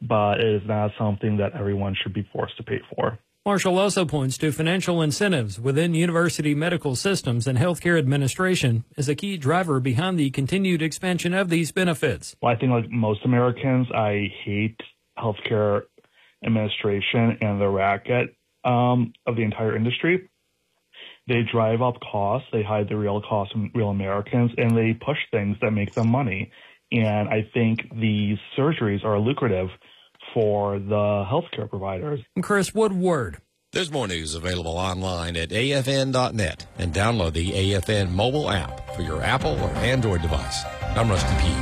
but it is not something that everyone should be forced to pay for. Marshall also points to financial incentives within university medical systems and healthcare administration as a key driver behind the continued expansion of these benefits. Well, I think like most Americans, I hate healthcare administration and the racket of the entire industry. They drive up costs, they hide the real costs from real Americans, and they push things that make them money. And I think these surgeries are lucrative for the healthcare providers. Chris Woodward. There's more news available online at afn.net and download the AFN mobile app for your Apple or Android device. I'm Rusty P.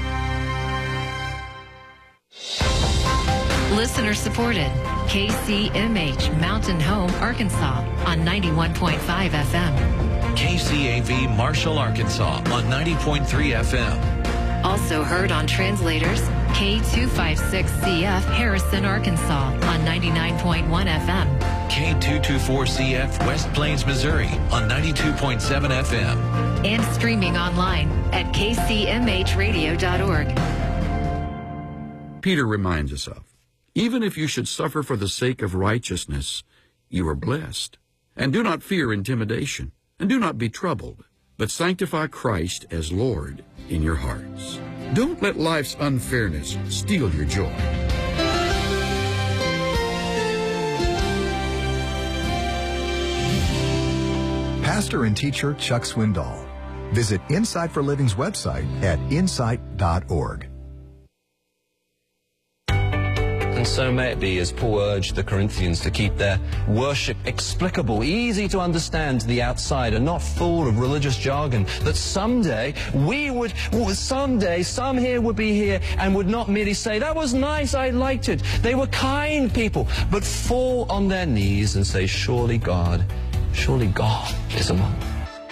Listener supported. KCMH Mountain Home, Arkansas on 91.5 FM. KCAV Marshall, Arkansas on 90.3 FM. Also heard on translators, K256CF Harrison, Arkansas on 99.1 FM. K224CF West Plains, Missouri on 92.7 FM. And streaming online at kcmhradio.org. Peter reminds us of, even if you should suffer for the sake of righteousness, you are blessed. And do not fear intimidation, and do not be troubled, but sanctify Christ as Lord in your hearts. Don't let life's unfairness steal your joy. Pastor and teacher Chuck Swindoll. Visit Insight for Living's website at insight.org. And so may it be, as Paul urged the Corinthians to keep their worship explicable, easy to understand to the outsider, not full of religious jargon, that someday some here would be here and would not merely say, that was nice, I liked it. They were kind people, but fall on their knees and say, surely God is among them.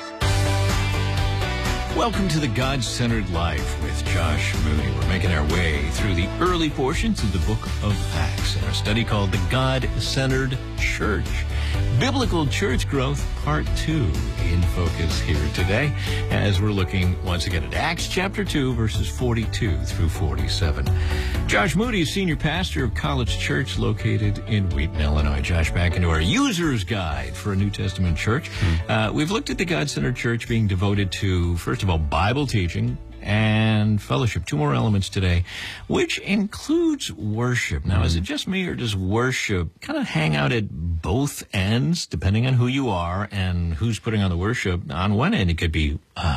Welcome to the God-Centered Life with Josh Moody. We're making our way through the early portions of the book of Acts in our study called The God-Centered Church. Biblical Church Growth Part 2 in focus here today as we're looking once again at Acts chapter 2 verses 42 through 47. Josh Moody is senior pastor of College Church located in Wheaton, Illinois. Josh, back into our user's guide for a New Testament church. We've looked at the God-Centered Church being devoted to, first of all, Bible teaching and fellowship. Two more elements today, which includes worship. Now, is it just me, or does worship kind of hang out at both ends, depending on who you are and who's putting on the worship? On one end, it could be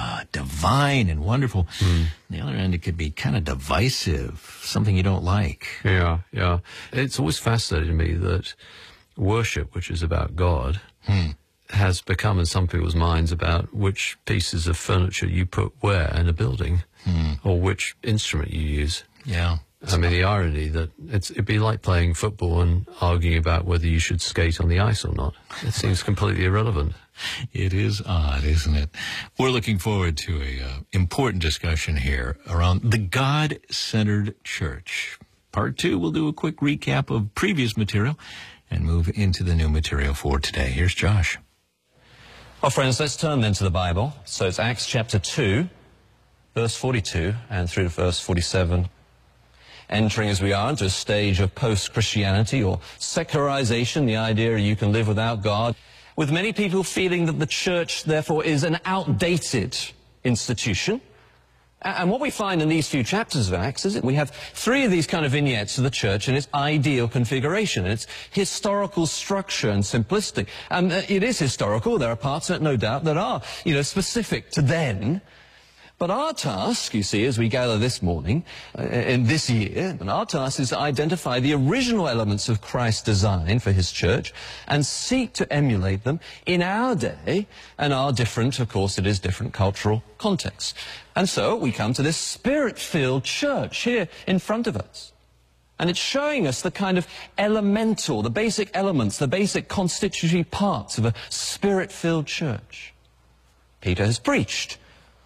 divine and wonderful. On the other end, it could be kind of divisive, something you don't like. Yeah. It's always fascinated me that worship, which is about God, has become in some people's minds about which pieces of furniture you put where in a building, or which instrument you use. Yeah. I mean, the irony that it'd be like playing football and arguing about whether you should skate on the ice or not. It seems completely irrelevant. It is odd, isn't it? We're looking forward to a important discussion here around the God-Centered Church. Part 2, we'll do a quick recap of previous material and move into the new material for today. Here's Josh. Well, friends, let's turn then to the Bible. So it's Acts chapter 2, verse 42, and through to verse 47. Entering as we are into a stage of post-Christianity or secularization, the idea you can live without God, with many people feeling that the church, therefore, is an outdated institution. And what we find in these few chapters of Acts is that we have three of these kind of vignettes of the church in its ideal configuration, and its historical structure and simplicity. And it is historical. There are parts of it, no doubt, that are, specific to then. But our task, you see, as we gather this morning, in this year, and our task is to identify the original elements of Christ's design for his church and seek to emulate them in our day and our different, of course, it is different cultural contexts. And so we come to this spirit-filled church here in front of us. And it's showing us the kind of elemental, the basic elements, the basic constitutory parts of a spirit-filled church. Peter has preached.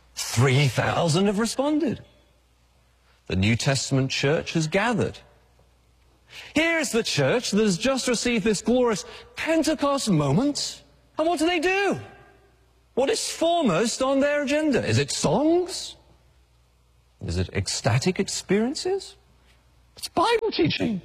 3,000 have responded. The New Testament church has gathered. Here's the church that has just received this glorious Pentecost moment. And what do? What is foremost on their agenda? Is it songs? Is it ecstatic experiences? It's Bible teaching.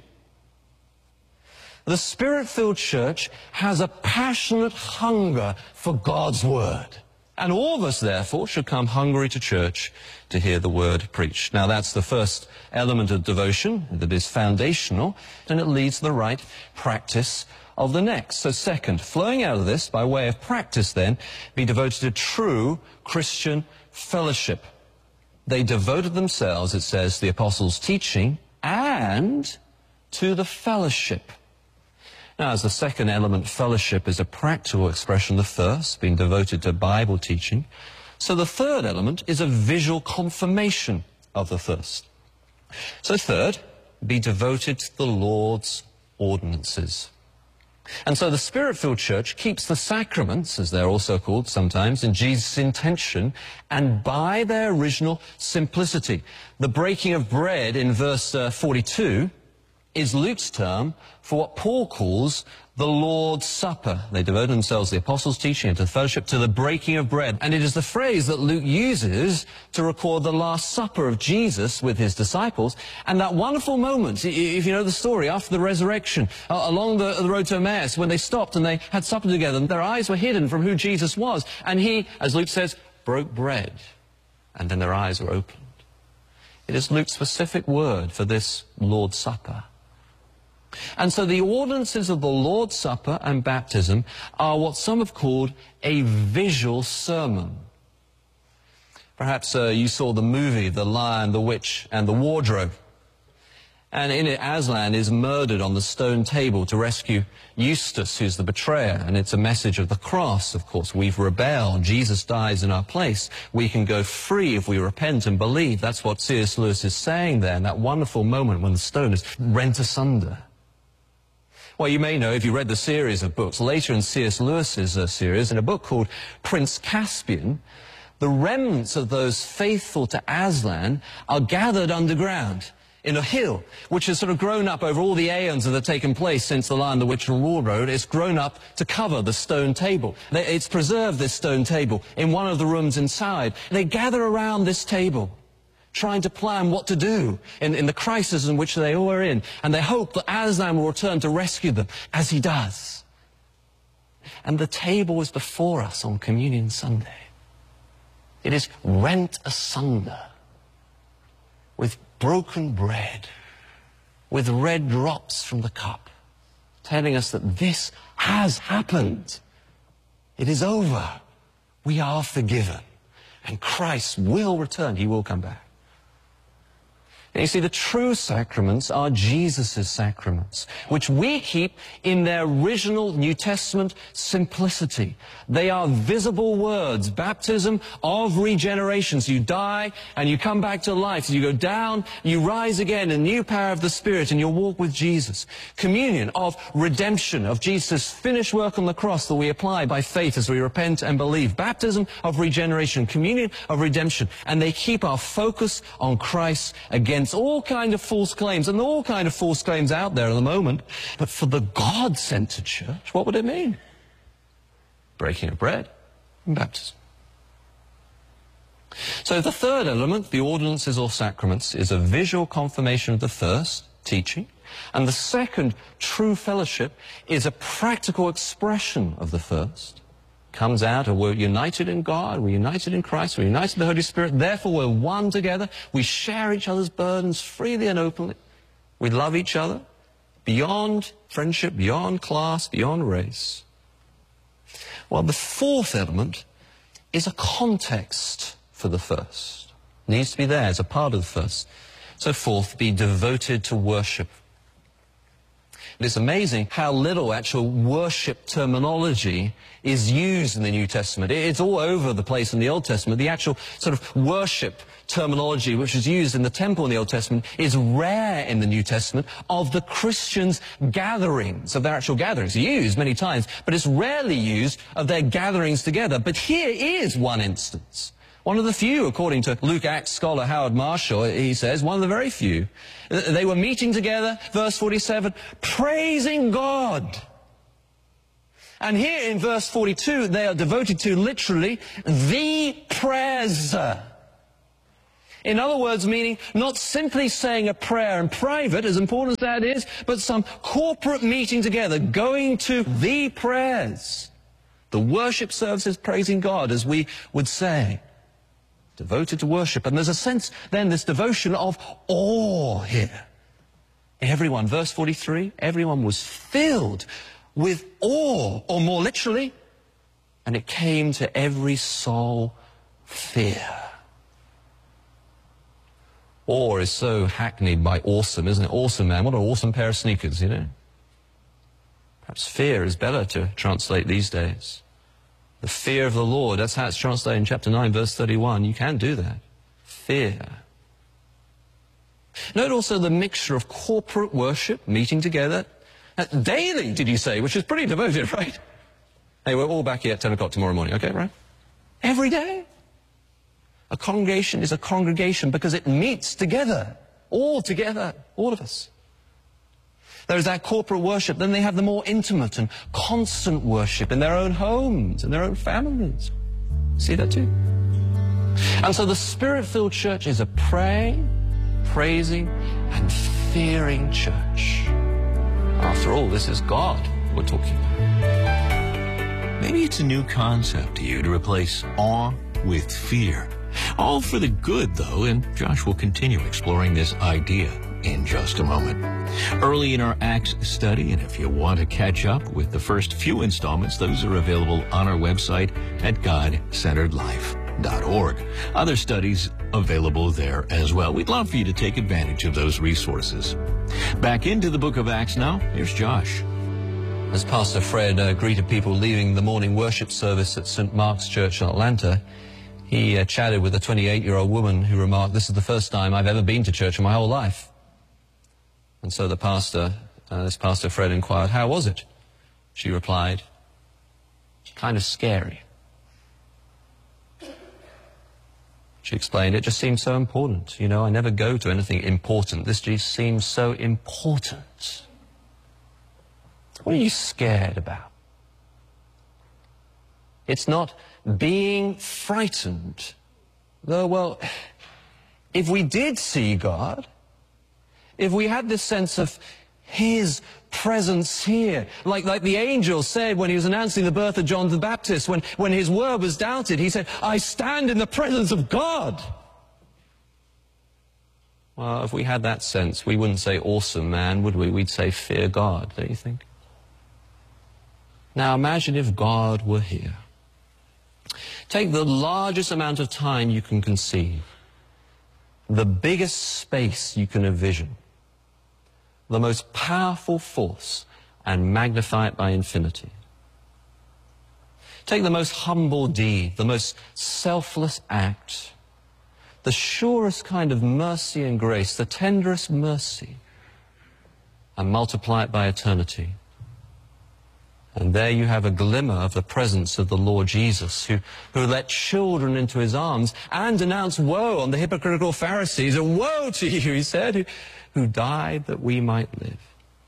The Spirit-filled church has a passionate hunger for God's Word. And all of us, therefore, should come hungry to church to hear the Word preached. Now, that's the first element of devotion that is foundational, and it leads to the right practice of the next. So second, flowing out of this, by way of practice then, be devoted to true Christian fellowship. They devoted themselves, it says, to the apostles' teaching and to the fellowship. Now, as the second element, fellowship is a practical expression of the first, being devoted to Bible teaching. So the third element is a visual confirmation of the first. So third, be devoted to the Lord's ordinances. And so the Spirit-filled church keeps the sacraments, as they're also called sometimes, in Jesus' intention and by their original simplicity. The breaking of bread in verse 42 is Luke's term for what Paul calls the Lord's Supper. They devote themselves to the apostles' teaching and to the fellowship, to the breaking of bread. And it is the phrase that Luke uses to record the Last Supper of Jesus with his disciples. And that wonderful moment, if you know the story, after the resurrection, along the road to Emmaus, when they stopped and they had supper together, and their eyes were hidden from who Jesus was. And he, as Luke says, broke bread. And then their eyes were opened. It is Luke's specific word for this Lord's Supper. And so the ordinances of the Lord's Supper and baptism are what some have called a visual sermon. Perhaps you saw the movie The Lion, the Witch, and the Wardrobe. And in it, Aslan is murdered on the stone table to rescue Eustace, who's the betrayer. And it's a message of the cross, of course. We've rebelled. Jesus dies in our place. We can go free if we repent and believe. That's what C.S. Lewis is saying there in that wonderful moment when the stone is rent asunder. Well, you may know, if you read the series of books, later in C.S. Lewis's series, in a book called Prince Caspian, the remnants of those faithful to Aslan are gathered underground in a hill, which has sort of grown up over all the aeons that have taken place since The Lion, the Witch, and the Wardrobe. It's grown up to cover the stone table. It's preserved this stone table in one of the rooms inside. They gather around this table, trying to plan what to do in the crisis in which they all are in. And they hope that Aslan will return to rescue them, as he does. And the table is before us on Communion Sunday. It is rent asunder with broken bread, with red drops from the cup, telling us that this has happened. It is over. We are forgiven. And Christ will return. He will come back. And you see, the true sacraments are Jesus' sacraments, which we keep in their original New Testament simplicity. They are visible words, baptism of regeneration. So you die and you come back to life. So you go down, you rise again in new power of the Spirit, and you'll walk with Jesus. Communion of redemption, of Jesus' finished work on the cross that we apply by faith as we repent and believe. Baptism of regeneration, communion of redemption. And they keep our focus on Christ against all kind of false claims, and all kind of false claims out there at the moment. But for the God-centered church, what would it mean? Breaking of bread and baptism. So the third element, the ordinances or sacraments, is a visual confirmation of the first, teaching. And the second, true fellowship, is a practical expression of the first. Comes out, we're united in God, we're united in Christ, we're united in the Holy Spirit, therefore we're one together, we share each other's burdens freely and openly, we love each other, beyond friendship, beyond class, beyond race. Well, the fourth element is a context for the first. It needs to be there as a part of the first. So fourth, be devoted to worship. It's amazing how little actual worship terminology is used in the New Testament. It's all over the place in the Old Testament. The actual sort of worship terminology which is used in the temple in the Old Testament is rare in the New Testament of the Christians' gatherings, of their actual gatherings. It's used many times, but it's rarely used of their gatherings together. But here is one instance. One of the few, according to Luke Acts scholar Howard Marshall, he says, one of the very few. They were meeting together, verse 47, praising God. And here in verse 42, they are devoted to literally the prayers. In other words, meaning not simply saying a prayer in private, as important as that is, but some corporate meeting together, going to the prayers, the worship services praising God, as we would say, devoted to worship. And there's a sense then, this devotion of awe here. Everyone, verse 43, everyone was filled with awe, or more literally, and it came to every soul fear. Awe is so hackneyed by awesome, isn't it? Awesome, man. What an awesome pair of sneakers, you know. Perhaps fear is better to translate these days. The fear of the Lord, that's how it's translated in chapter 9, verse 31. You can do that. Fear. Note also the mixture of corporate worship, meeting together, daily, did you say, which is pretty devoted, right? Hey, we're all back here at 10 o'clock tomorrow morning, okay, right? Every day. A congregation is a congregation because it meets together, all of us. There's that corporate worship. Then they have the more intimate and constant worship in their own homes, in their own families. See that too? And so the Spirit-filled church is a praying, praising, and fearing church. After all, this is God we're talking about. Maybe it's a new concept to you to replace awe with fear. All for the good, though, and Josh will continue exploring this idea in just a moment. Early in our Acts study, and if you want to catch up with the first few installments, those are available on our website at godcenteredlife.org. Other studies available there as well. We'd love for you to take advantage of those resources. Back into the book of Acts now. Here's Josh. As Pastor Fred greeted people leaving the morning worship service at St. Mark's Church in Atlanta, he chatted with a 28-year-old woman who remarked, "This is the first time I've ever been to church in my whole life." And so the pastor, this Pastor Fred, inquired, "How was it?" She replied, "Kind of scary." She explained, "It just seemed so important. You know, I never go to anything important. This just seems so important." What are you scared about? It's not being frightened. Though, well, if we did see God, if we had this sense of His presence here, like the angel said when he was announcing the birth of John the Baptist, when his word was doubted, he said, "I stand in the presence of God." Well, if we had that sense, we wouldn't say awesome man, would we? We'd say fear God, don't you think? Now imagine if God were here. Take the largest amount of time you can conceive, the biggest space you can envision, the most powerful force, and magnify it by infinity. Take the most humble deed, the most selfless act, the surest kind of mercy and grace, the tenderest mercy, and multiply it by eternity. And there you have a glimmer of the presence of the Lord Jesus, who let children into His arms and announced woe on the hypocritical Pharisees. "And woe to you," He said, "who died that we might live."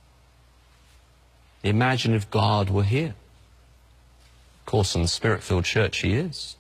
Imagine if God were here. Of course, in the Spirit-filled church, He is.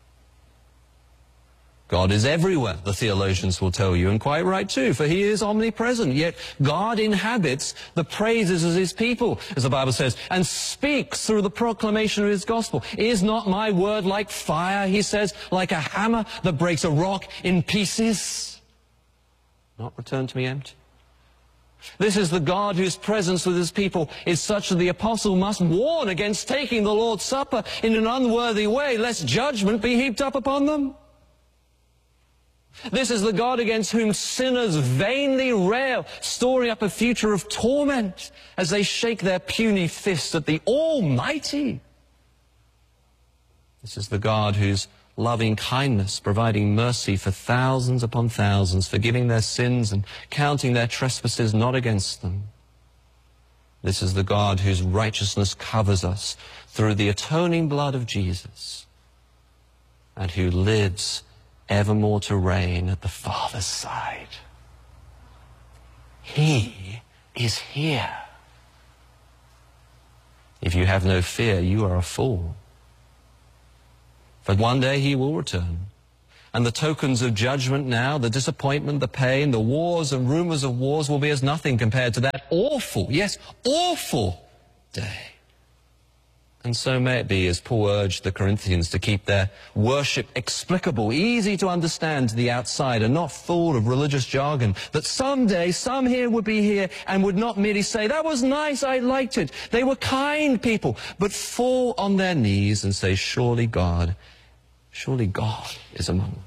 God is everywhere, the theologians will tell you, and quite right too, for He is omnipresent. Yet God inhabits the praises of His people, as the Bible says, and speaks through the proclamation of His gospel. "Is not my word like fire," He says, "like a hammer that breaks a rock in pieces? Not return to me empty." This is the God whose presence with His people is such that the apostle must warn against taking the Lord's Supper in an unworthy way, lest judgment be heaped up upon them. This is the God against whom sinners vainly rail, storing up a future of torment as they shake their puny fists at the Almighty. This is the God whose loving kindness, providing mercy for thousands upon thousands, forgiving their sins and counting their trespasses not against them. This is the God whose righteousness covers us through the atoning blood of Jesus, and who lives evermore to reign at the Father's side. He is here. If you have no fear, you are a fool. For one day He will return, And the tokens of judgment now, the disappointment, the pain, the wars and rumors of wars will be as nothing compared to that awful, yes, awful day. And so may it be, as Paul urged the Corinthians to keep their worship explicable, easy to understand to the outsider, not full of religious jargon, that someday some here would be here and would not merely say, that was nice, I liked it. They were kind people, but fall on their knees and say, surely God is among them.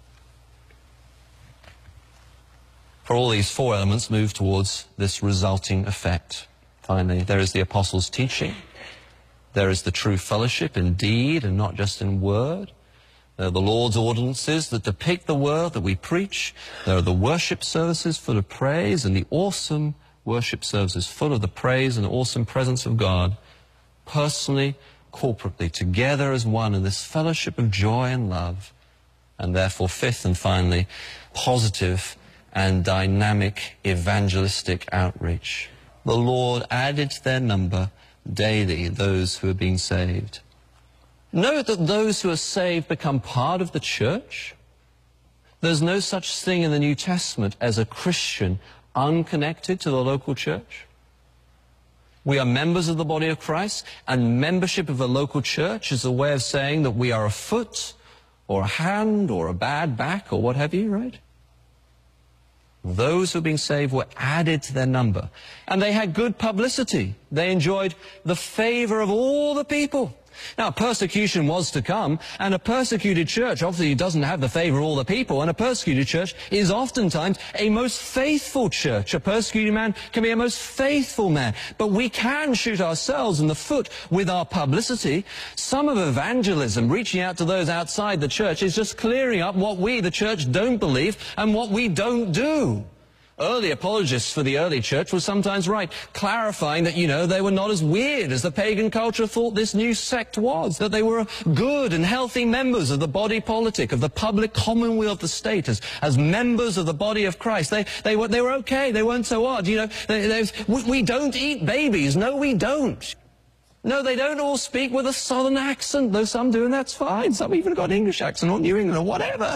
For all these four elements move towards this resulting effect. Finally, there is the apostles' teaching. There is the true fellowship in deed and not just in word. There are the Lord's ordinances that depict the word that we preach. There are the worship services full of praise and the awesome worship services full of the praise and awesome presence of God, personally, corporately, together as one in this fellowship of joy and love. And therefore, fifth and finally, positive and dynamic evangelistic outreach. The Lord added to their number daily those who are being saved. Note that those who are saved become part of the church. There's no such thing in the New Testament as a Christian unconnected to the local church. We are members of the body of Christ, and membership of a local church is a way of saying that we are a foot or a hand or a bad back or what have you, right? Those who are being saved were added to their number. And they had good publicity. They enjoyed the favor of all the people. Now, persecution was to come, and a persecuted church obviously doesn't have the favor of all the people, and a persecuted church is oftentimes a most faithful church. A persecuted man can be a most faithful man. But we can shoot ourselves in the foot with our publicity. Some of evangelism, reaching out to those outside the church, is just clearing up what we, the church, don't believe and what we don't do. Early apologists for the early church were sometimes right, clarifying that, they were not as weird as the pagan culture thought this new sect was, that they were good and healthy members of the body politic, of the public commonweal of the state, as members of the body of Christ. They were okay, they weren't so odd. We don't eat babies. No, we don't. No, they don't all speak with a southern accent, though some do, and that's fine. Some even got an English accent or New England or whatever,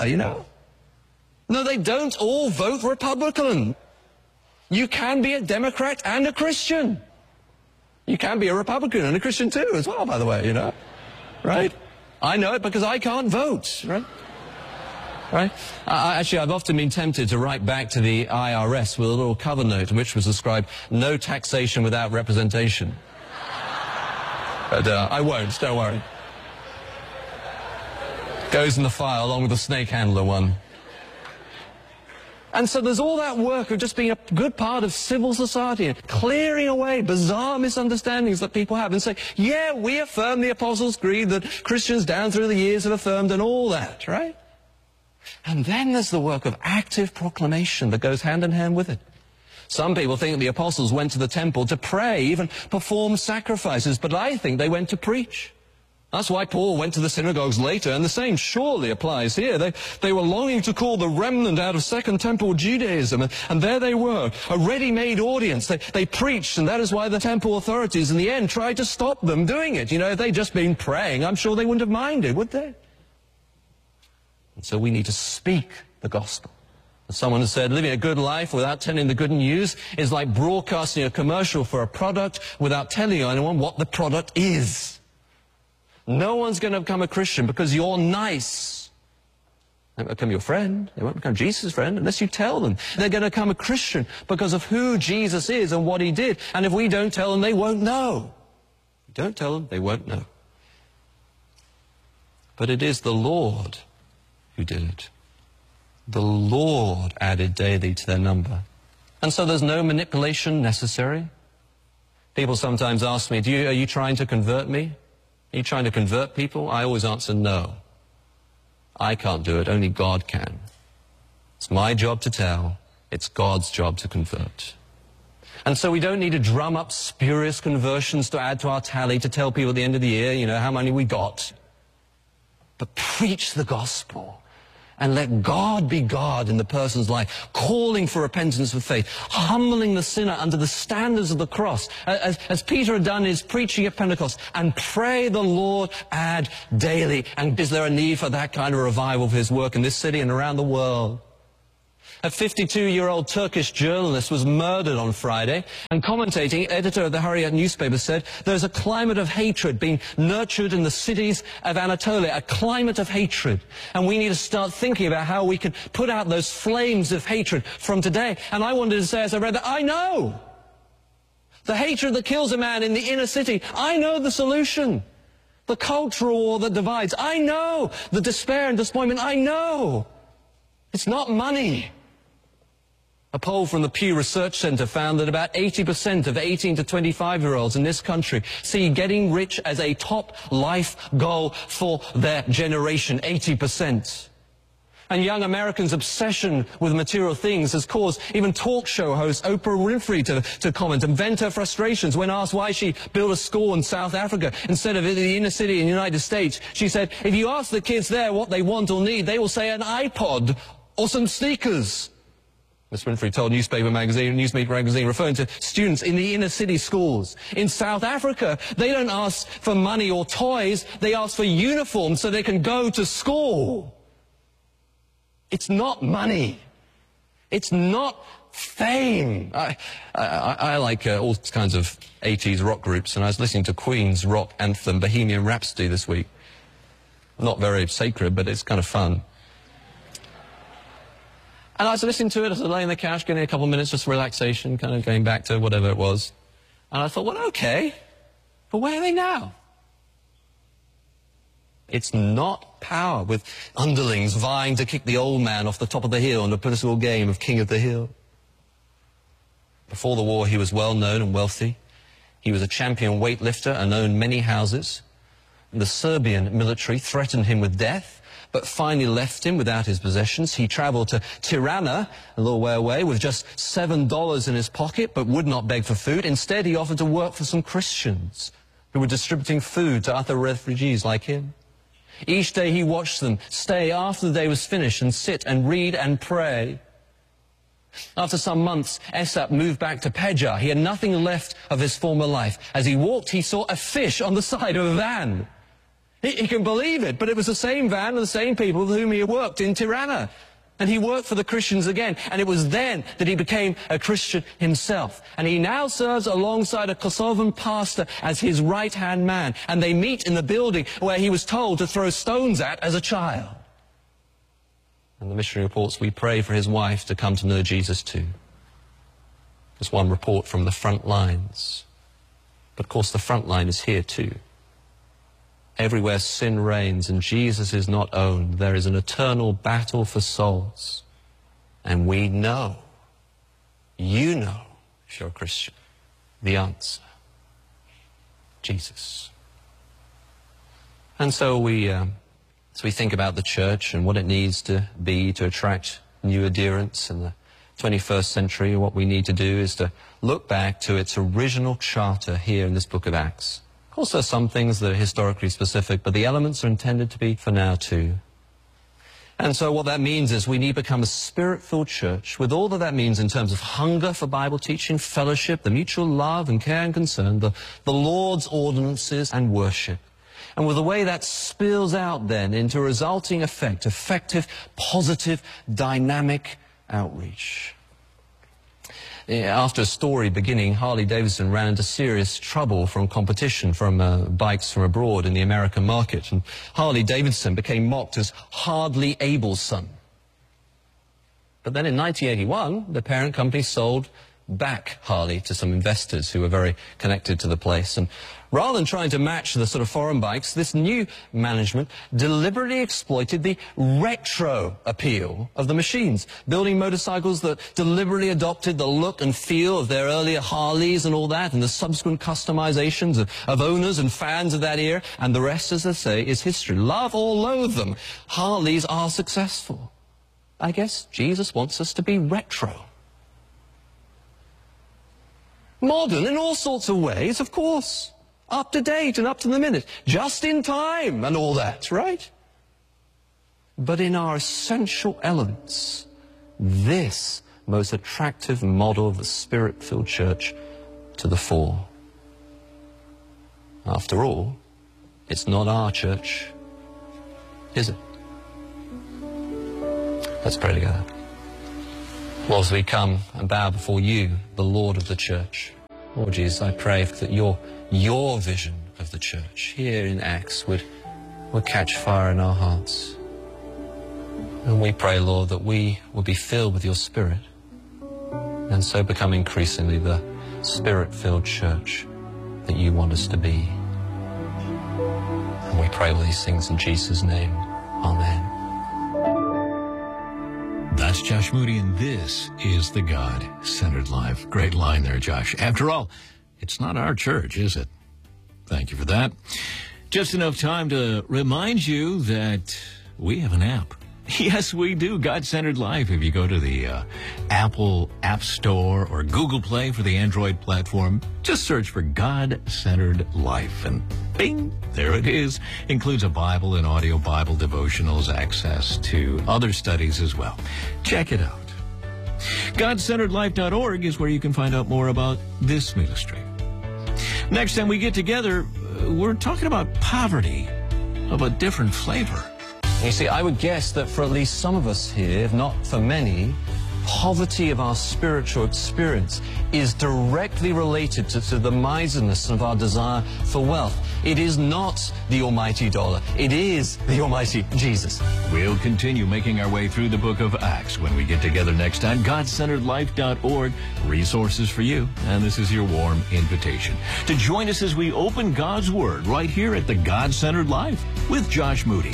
No, they don't all vote Republican. You can be a Democrat and a Christian. You can be a Republican and a Christian too, as well, by the way, Right? I know it because I can't vote, right? Right? Actually, I've often been tempted to write back to the IRS with a little cover note in which was described, no taxation without representation. But I won't, don't worry. Goes in the file along with the snake handler one. And so there's all that work of just being a good part of civil society and clearing away bizarre misunderstandings that people have and say, yeah, we affirm the Apostles' Creed that Christians down through the years have affirmed and all that, right? And then there's the work of active proclamation that goes hand in hand with it. Some people think the apostles went to the temple to pray, even perform sacrifices, but I think they went to preach. That's why Paul went to the synagogues later, and the same surely applies here. They were longing to call the remnant out of Second Temple Judaism, and there they were, a ready-made audience. They preached, and that is why the temple authorities in the end tried to stop them doing it. If they'd just been praying, I'm sure they wouldn't have minded, would they? And so we need to speak the gospel. As someone has said, living a good life without telling the good news is like broadcasting a commercial for a product without telling anyone what the product is. No one's going to become a Christian because you're nice. They won't become your friend. They won't become Jesus' friend unless you tell them. They're going to become a Christian because of who Jesus is and what he did. And if we don't tell them, they won't know. If we don't tell them, they won't know. But it is the Lord who did it. The Lord added daily to their number. And so there's no manipulation necessary. People sometimes ask me, are you trying to convert me? Are you trying to convert people? I always answer no. I can't do it. Only God can. It's my job to tell. It's God's job to convert. And so we don't need to drum up spurious conversions to add to our tally to tell people at the end of the year, how many we got. But preach the gospel and let God be God in the person's life, calling for repentance of faith, humbling the sinner under the standards of the cross, as Peter had done in his preaching at Pentecost, and pray the Lord add daily. And is there a need for that kind of revival for his work in this city and around the world? A 52-year-old Turkish journalist was murdered on Friday, and commentating, editor of the Hurriyet newspaper said there's a climate of hatred being nurtured in the cities of Anatolia, a climate of hatred. And we need to start thinking about how we can put out those flames of hatred from today. And I wanted to say as I read that, I know the hatred that kills a man in the inner city. I know the solution. The cultural war that divides. I know the despair and disappointment. I know. It's not money. A poll from the Pew Research Center found that about 80% of 18 to 25-year-olds in this country see getting rich as a top life goal for their generation, 80%. And young Americans' obsession with material things has caused even talk show host Oprah Winfrey to comment and vent her frustrations when asked why she built a school in South Africa instead of in the inner city in the United States. She said, if you ask the kids there what they want or need, they will say an iPod or some sneakers. Ms. Winfrey told Newsweek magazine, referring to students in the inner city schools. In South Africa, they don't ask for money or toys, they ask for uniforms so they can go to school. It's not money. It's not fame. I like all kinds of 80s rock groups, and I was listening to Queen's rock anthem, Bohemian Rhapsody, this week. Not very sacred, but it's kind of fun. And I was listening to it, I was laying on the couch, getting a couple of minutes just relaxation, kind of going back to whatever it was. And I thought, well, okay, but where are they now? It's not power, with underlings vying to kick the old man off the top of the hill in a political game of King of the Hill. Before the war, he was well known and wealthy. He was a champion weightlifter and owned many houses. The Serbian military threatened him with death, but finally left him without his possessions. He traveled to Tirana, a little way away, with just $7 in his pocket, but would not beg for food. Instead, he offered to work for some Christians who were distributing food to other refugees like him. Each day he watched them stay after the day was finished and sit and read and pray. After some months, Esap moved back to Peja. He had nothing left of his former life. As he walked, he saw a fish on the side of a van. He can believe it, but it was the same van and the same people with whom he had worked in Tirana. And he worked for the Christians again, and it was then that he became a Christian himself. And he now serves alongside a Kosovan pastor as his right-hand man. And they meet in the building where he was told to throw stones at as a child. And the missionary reports, we pray for his wife to come to know Jesus too. There's one report from the front lines. But of course the front line is here too. Everywhere sin reigns and Jesus is not owned, there is an eternal battle for souls. And we know, you know, if you're a Christian, the answer. Jesus. And so we think about the church and what it needs to be to attract new adherents in the 21st century. What we need to do is to look back to its original charter here in this book of Acts. Of course, there are some things that are historically specific, but the elements are intended to be for now too. And so what that means is we need to become a spirit-filled church with all that means in terms of hunger for Bible teaching, fellowship, the mutual love and care and concern, the Lord's ordinances and worship. And with the way that spills out then into a resulting effect, effective, positive, dynamic outreach. After a story beginning, Harley-Davidson ran into serious trouble from competition from bikes from abroad in the American market. And Harley-Davidson became mocked as hardly able son. But then in 1981, the parent company sold back Harley to some investors who were very connected to the place. And rather than trying to match the sort of foreign bikes, this new management deliberately exploited the retro appeal of the machines, building motorcycles that deliberately adopted the look and feel of their earlier Harleys and all that, and the subsequent customizations of owners and fans of that era. And the rest, as they say, is history. Love or loathe them, Harleys are successful. I guess Jesus wants us to be retro. Modern in all sorts of ways, of course. Up to date and up to the minute. Just in time and all that, right? but in our essential elements, this most attractive model of the Spirit-filled church to the fore. After all, it's not our church, is it? Let's pray together. Lord, as we come and bow before you, the Lord of the church, Lord Jesus, I pray that your vision of the church here in Acts would catch fire in our hearts. And we pray, Lord, that we will be filled with your Spirit and so become increasingly the Spirit-filled church that you want us to be. And we pray all these things in Jesus' name. Amen. That's Josh Moody, and this is the God-Centered Life. Great line there, Josh. After all, it's not our church, is it? Thank you for that. Just enough time to remind you that we have an app. Yes, we do. God-Centered Life. If you go to the Apple App Store or Google Play for the Android platform, just search for God-Centered Life, and bing, there it is. Includes a Bible and audio Bible devotionals, access to other studies as well. Check it out. GodCenteredLife.org is where you can find out more about this ministry. Next time we get together, we're talking about poverty of a different flavor. You see, I would guess that for at least some of us here, if not for many, poverty of our spiritual experience is directly related to the miserliness of our desire for wealth. It is not the almighty dollar. It is the almighty Jesus. We'll continue making our way through the book of Acts when we get together next time. GodCenteredLife.org, resources for you. And this is your warm invitation to join us as we open God's Word right here at the God-Centered Life with Josh Moody.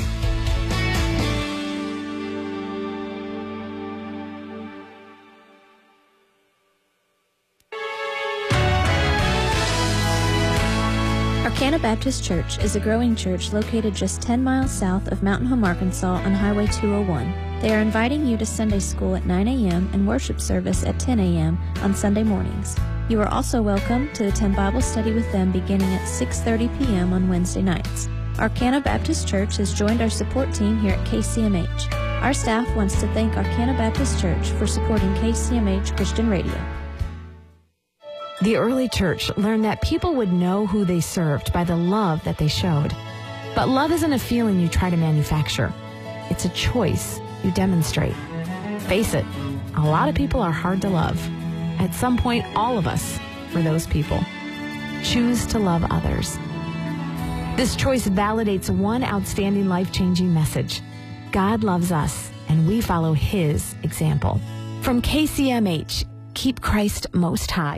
Arcana Baptist Church is a growing church located just 10 miles south of Mountain Home, Arkansas on Highway 201. They are inviting you to Sunday school at 9 a.m. and worship service at 10 a.m. on Sunday mornings. You are also welcome to attend Bible study with them beginning at 6:30 p.m. on Wednesday nights. Arcana Baptist Church has joined our support team here at KCMH. Our staff wants to thank Arcana Baptist Church for supporting KCMH Christian Radio. The early church learned that people would know who they served by the love that they showed. But love isn't a feeling you try to manufacture. It's a choice you demonstrate. Face it, a lot of people are hard to love. At some point, all of us were those people. Choose to love others. This choice validates one outstanding life-changing message. God loves us, and we follow His example. From KCMH, keep Christ most high.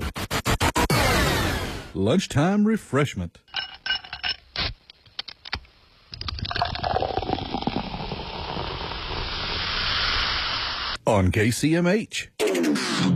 Lunchtime refreshment. On KCMH.